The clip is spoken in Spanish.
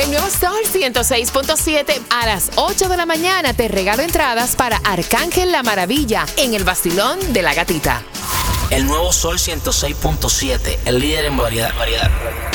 el nuevo Sol 106.7 a las 8 de la mañana te regalo entradas para Arcángel La Maravilla en el Vacilón de la Gatita. El nuevo Sol 106.7, el líder en variedad.